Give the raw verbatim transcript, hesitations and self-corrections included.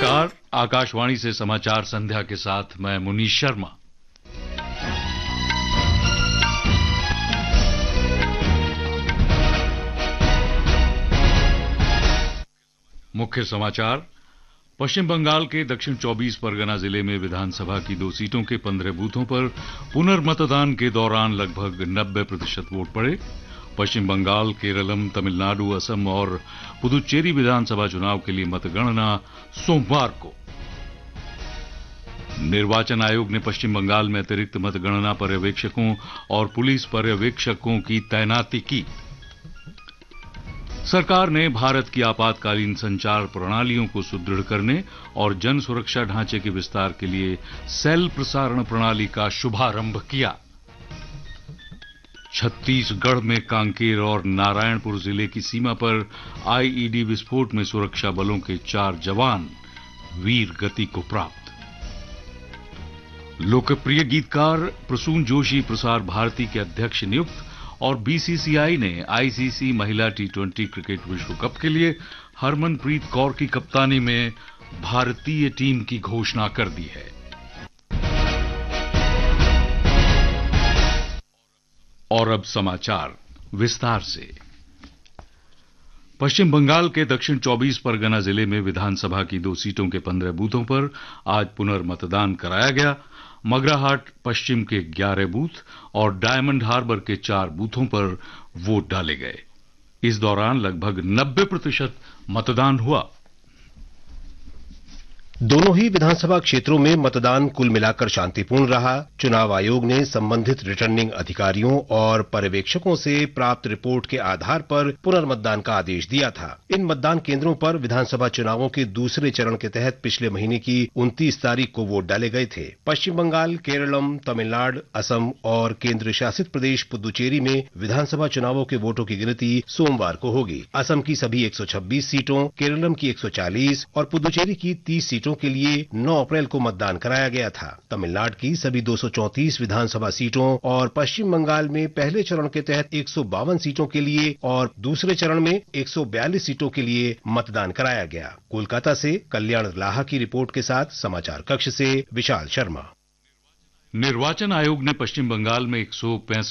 नमस्कार, आकाशवाणी से समाचार संध्या के साथ मैं मुनीश शर्मा। मुख्य समाचार। पश्चिम बंगाल के दक्षिण चौबीस परगना जिले में विधानसभा की दो सीटों के पंद्रह बूथों पर पुनर्मतदान के दौरान लगभग नब्बे प्रतिशत वोट पड़े। पश्चिम बंगाल, केरलम, तमिलनाडु, असम और पुदुचेरी विधानसभा चुनाव के लिए मतगणना सोमवार को। निर्वाचन आयोग ने पश्चिम बंगाल में अतिरिक्त मतगणना पर्यवेक्षकों और पुलिस पर्यवेक्षकों की तैनाती की। सरकार ने भारत की आपातकालीन संचार प्रणालियों को सुदृढ़ करने और जन सुरक्षा ढांचे के विस्तार के लिए सेल प्रसारण प्रणाली का शुभारंभ किया। छत्तीसगढ़ में कांकेर और नारायणपुर जिले की सीमा पर आईईडी विस्फोट में सुरक्षा बलों के चार जवान वीर गति को प्राप्त। लोकप्रिय गीतकार प्रसून जोशी प्रसार भारती के अध्यक्ष नियुक्त और बीसीसीआई ने आईसीसी महिला टी ट्वेंटी क्रिकेट विश्व कप के लिए हरमनप्रीत कौर की कप्तानी में भारतीय टीम की घोषणा कर दी है। और अब समाचार विस्तार से। पश्चिम बंगाल के दक्षिण चौबीस परगना जिले में विधानसभा की दो सीटों के पंद्रह बूथों पर आज पुनर्मतदान कराया गया। मगराहाट पश्चिम के ग्यारह बूथ और डायमंड हार्बर के चार बूथों पर वोट डाले गए। इस दौरान लगभग नब्बे प्रतिशत मतदान हुआ। दोनों ही विधानसभा क्षेत्रों में मतदान कुल मिलाकर शांतिपूर्ण रहा। चुनाव आयोग ने संबंधित रिटर्निंग अधिकारियों और पर्यवेक्षकों से प्राप्त रिपोर्ट के आधार पर पुनर्मतदान का आदेश दिया था। इन मतदान केंद्रों पर विधानसभा चुनावों के दूसरे चरण के तहत पिछले महीने की उनतीस तारीख को वोट डाले गए थे। पश्चिम बंगाल, केरलम, तमिलनाडु, असम और केंद्र शासित प्रदेश पुदुचेरी में विधानसभा चुनावों के वोटों की गिनती सोमवार को होगी। असम की सभी एक सौ छब्बीस सीटों, केरलम की एक सौ चालीस और पुदुचेरी की तीस सीटों के लिए नौ अप्रैल को मतदान कराया गया था। तमिलनाडु की सभी दो सौ चौंतीस विधानसभा सीटों और पश्चिम बंगाल में पहले चरण के तहत एक सौ बावन सीटों के लिए और दूसरे चरण में एक सौ बयालीस सीटों के लिए मतदान कराया गया। कोलकाता से कल्याण लाहा की रिपोर्ट के साथ समाचार कक्ष से विशाल शर्मा। निर्वाचन आयोग ने पश्चिम बंगाल में एक सौ पैंसठ